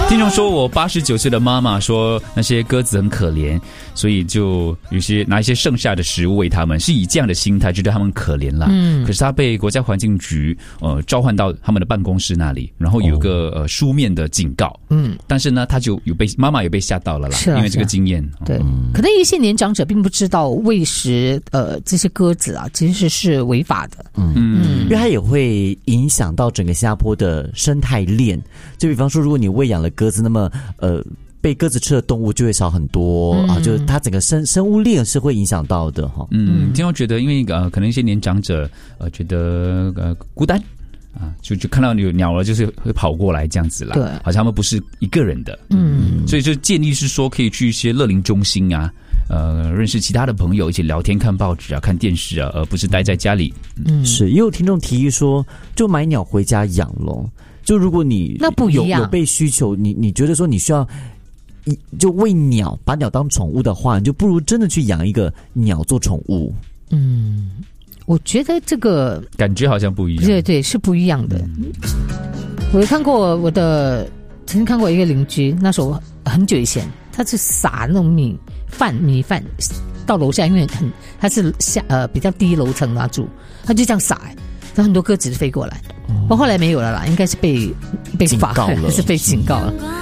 听众说我89岁的妈妈说那些鸽子很可怜，所以就有些拿一些剩下的食物喂它们，是以这样的心态觉得它们可怜啦。可是他被国家环境局召唤到他们的办公室那里，然后有个书面的警告。但是呢，他就妈妈有被吓到了啦，因为这个经验。 对，可能一些年长者并不知道喂食这些鸽子啊，其实是违法的。 因为它也会影响到整个新加坡的生态链。就比方说，如果你喂养了鸽子，那么被鸽子吃的动物就会少很多啊，就是它整个生物链是会影响到的哈。 经常觉得，因为可能一些年长者觉得孤单啊，就看到有鸟了，就是会跑过来这样子啦。 对， 好像他们不是一个人的。所以就建议是说，可以去一些乐龄中心啊。认识其他的朋友，一起聊天、看报纸啊、看电视啊，而不是待在家里。 是，也有听众提议说，就买鸟回家养咯。就如果你那不一样， 有被需求，你觉得说你需要就喂鸟，把鸟当宠物的话，你就不如真的去养一个鸟做宠物。 我觉得这个感觉好像不一样。 对，是不一样的。我有看过曾经看过一个邻居，那时候很久以前，他是撒那种米饭到楼下，因为他是比较低楼层住，他就这样撒，然后很多鸽子飞过来。不过后来没有了啦，应该是被罚了，是被警告了。